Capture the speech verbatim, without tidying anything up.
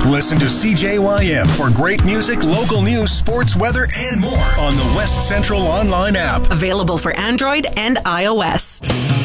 Listen to C J Y M for great music, local news, sports, weather, and more on the West Central Online app. Available for Android and iOS.